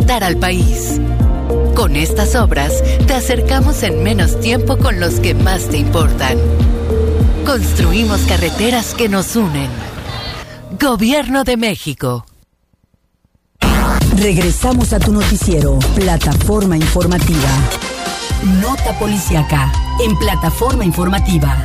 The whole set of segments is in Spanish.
conectar al país. Con estas obras, te acercamos en menos tiempo con los que más te importan. Construimos carreteras que nos unen. Gobierno de México. Regresamos a tu noticiero, Plataforma Informativa. Nota policíaca en Plataforma Informativa.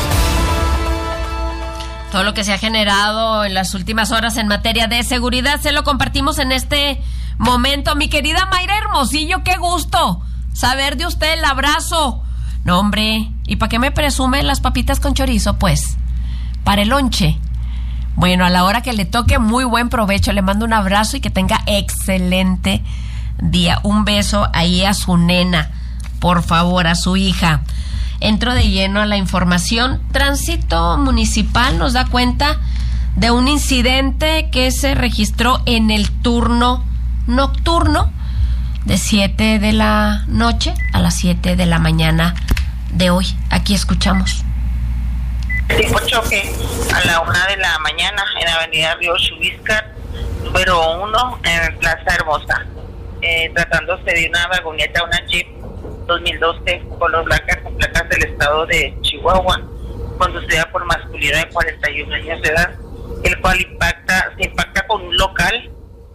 Todo lo que se ha generado en las últimas horas en materia de seguridad se lo compartimos en este momento. Mi querida Mayra Hermosillo, qué gusto saber de usted, el abrazo. No, hombre, ¿y para qué me presume las papitas con chorizo? Pues, para el lonche. Bueno, a la hora que le toque, muy buen provecho. Le mando un abrazo y que tenga excelente día. Un beso ahí a su nena, por favor, a su hija. Entro de lleno a la información. Tránsito Municipal nos da cuenta de un incidente que se registró en el turno nocturno de 7 de la noche a las 7 de la mañana de hoy. Aquí escuchamos. Tipo choque a la 1 de la mañana en Avenida Río Chubiscar, número 1, en Plaza Hermosa. Tratándose de una vagoneta, una Jeep 2012 color blanca con placas del estado de Chihuahua, conducida por masculino de 41 años de edad, el cual se impacta con un local,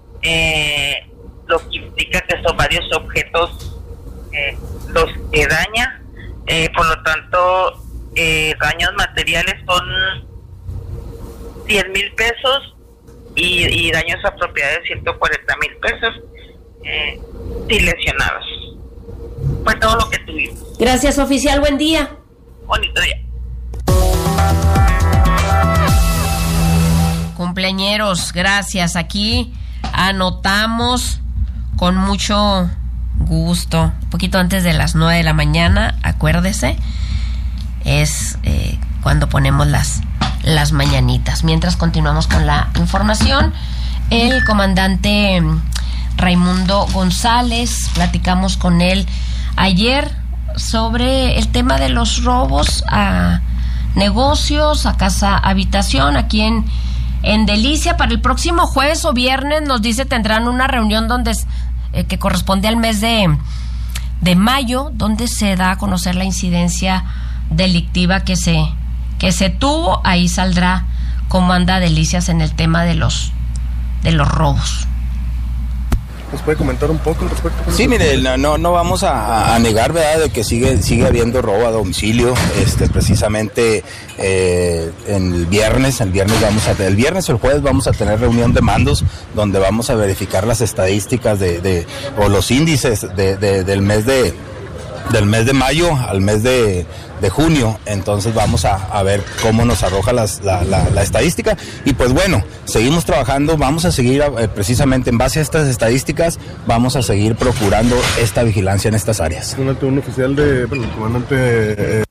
lo que implica que son varios objetos los que daña, por lo tanto daños materiales son 100,000 pesos y daños a propiedades 140,000 pesos, sin lesionados. Fue todo lo que tuvimos. Gracias, oficial. Buen día. Bonito día. Cumpleañeros, gracias. Aquí anotamos con mucho gusto. Un poquito antes de las 9 de la mañana, acuérdese, es cuando ponemos las mañanitas. Mientras continuamos con la información, el comandante Raimundo González, platicamos con él ayer sobre el tema de los robos a negocios, a casa habitación, aquí en Delicia. Para el próximo jueves o viernes, nos dice, tendrán una reunión donde que corresponde al mes de mayo, donde se da a conocer la incidencia delictiva que se tuvo. Ahí saldrá cómo anda Delicias en el tema de los robos. ¿Nos puede comentar un poco al respecto? Sí, mire, no vamos a negar, ¿verdad?, de que sigue habiendo robo a domicilio. Precisamente el viernes o el jueves vamos a tener reunión de mandos donde vamos a verificar las estadísticas o los índices del mes de mayo al mes de junio. Entonces vamos a ver cómo nos arroja la estadística, y pues bueno, seguimos trabajando, vamos a seguir precisamente en base a estas estadísticas, vamos a seguir procurando esta vigilancia en estas áreas. Un oficial el comandante...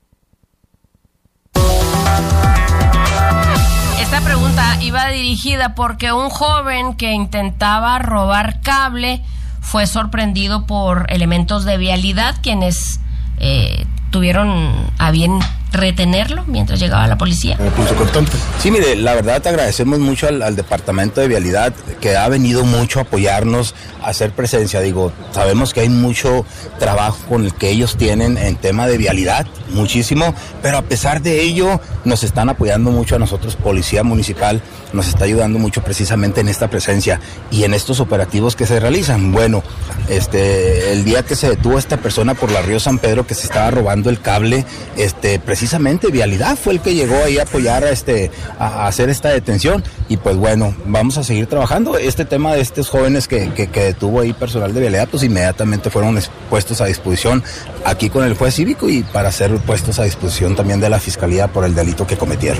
Esta pregunta iba dirigida porque un joven que intentaba robar cable fue sorprendido por elementos de vialidad, quienes tuvieron a bien retenerlo mientras llegaba la policía. Punto cortante. Sí, mire, la verdad te agradecemos mucho al Departamento de Vialidad, que ha venido mucho a apoyarnos, a hacer presencia. Digo, sabemos que hay mucho trabajo con el que ellos tienen en tema de vialidad, muchísimo, pero a pesar de ello nos están apoyando mucho a nosotros. Policía Municipal nos está ayudando mucho precisamente en esta presencia y en estos operativos que se realizan. Bueno, el día que se detuvo a esta persona por la Río San Pedro, que se estaba robando el cable, precisamente Vialidad fue el que llegó ahí a apoyar a hacer esta detención. Y pues bueno, vamos a seguir trabajando. Este tema de estos jóvenes que detuvo ahí personal de Vialidad, pues inmediatamente fueron puestos a disposición aquí con el juez cívico y para ser puestos a disposición también de la Fiscalía por el delito que cometieron.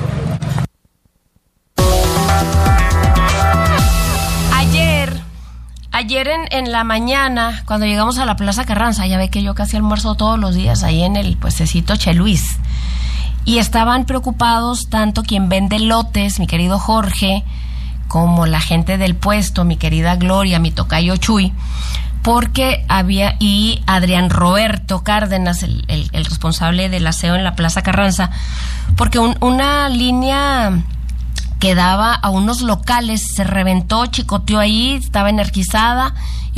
Ayer en la mañana, cuando llegamos a la Plaza Carranza, ya ve que yo casi almuerzo todos los días ahí en el puestecito Che Luis, y estaban preocupados tanto quien vende lotes, mi querido Jorge, como la gente del puesto, mi querida Gloria, mi tocayo Chuy, porque y Adrián Roberto Cárdenas, el responsable del aseo en la Plaza Carranza, porque una línea que daba a unos locales se reventó, chicoteó ahí, estaba energizada